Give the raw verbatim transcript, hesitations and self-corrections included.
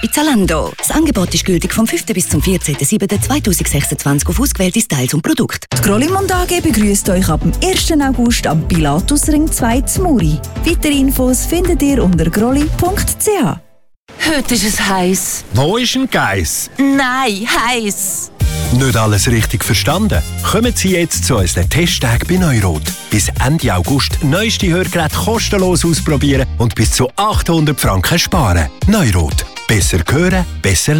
Bei Zalando. Das Angebot ist gültig vom fünften bis zum vierzehnten siebten zweitausendsechsundzwanzig auf ausgewählte Styles und Produkte. Die Grollimond A G begrüßt euch ab dem ersten August am Pilatusring zwei zu Muri. Weitere Infos findet ihr unter grolli punkt c h. Heute ist es heiß. Wo ist ein Geiss? Nein, heiß. Nicht alles richtig verstanden? Kommen Sie jetzt zu unseren Testtagen bei Neurot. Bis Ende August neueste Hörgeräte kostenlos ausprobieren und bis zu achthundert Franken sparen. Neurot. Besser hören, besser